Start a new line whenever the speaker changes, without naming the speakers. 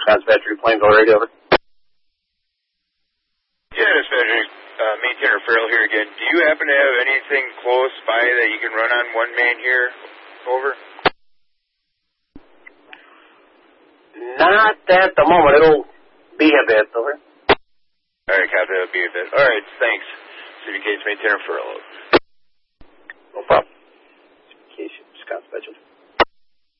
Dispatcher, Plainville Radio. Over.
Yeah, Dispatcher, Maintainer Farrell here again. Do you happen to have anything close by that you can run on one man here? Over.
Not at the moment. It'll be a bit. Over.
All right, copy. It'll be a bit. All right, thanks. City Case Maintainer Farrell.